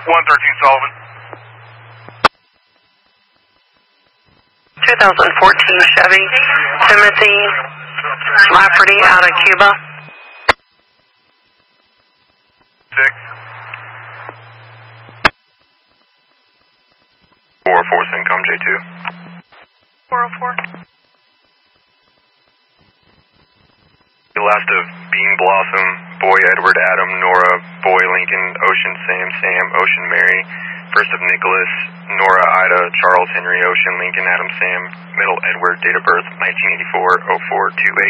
113 Sullivan. 2014 Chevy Timothy Lafferty out of Cuba. 6. 404 Syncom J2. 404. The last of Bean Blossom, Boy Edward Adam, Nora, Boy Lincoln, Ocean Sam, Sam, Ocean Mary, first of Nicholas, Nora Ida, Charles Henry, Ocean Lincoln, Adam Sam, middle Edward, date of birth 1984, 0428.